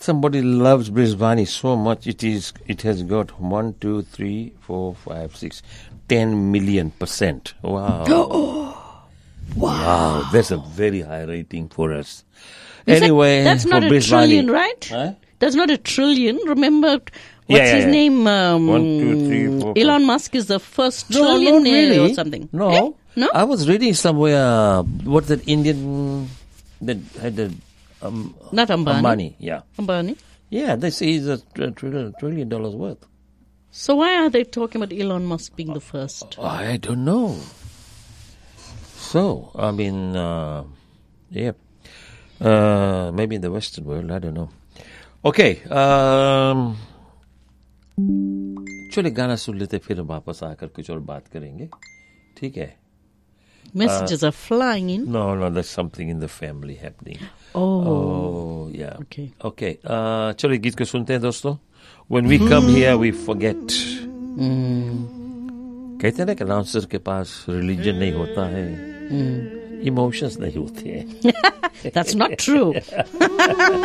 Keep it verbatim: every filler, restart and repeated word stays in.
somebody loves Brisbane so much. It is. It has got one, two, three, four, five, six, ten million percent. Wow. Wow. Wow. That's a very high rating for us. Is anyway, that, that's not for a Brisbane, trillion, right? Huh? That's not a trillion. Remember, what's Yeah, yeah, his yeah. name? Um, One, two, three, four, Elon Musk is the first No, not trillionaire really. or something. No. Eh? No? I was reading somewhere, uh, what's that Indian that had the um, Not Ambani. Ambani, yeah. Ambani. Yeah, they say he's a tr- trillion, trillion dollars worth. So why are they talking about Elon Musk being the first? I don't know. So, I mean, uh, yeah. Uh, maybe in the Western world, I don't know. Okay. Um, चलिए गाना सुन लेते फिर वापस आकर कुछ और बात करेंगे. ठीक है. Messages are flying in. No, no, there's something in the family happening. Oh. Oh, yeah. Okay. Okay. Uh, चलिए गीत को सुनते हैं दोस्तों. When we come here, we forget. कहते हैं ना कि अनाउंसर के पास रिलीजन नहीं होता है, इमोशंस नहीं होते हैं. That's not true.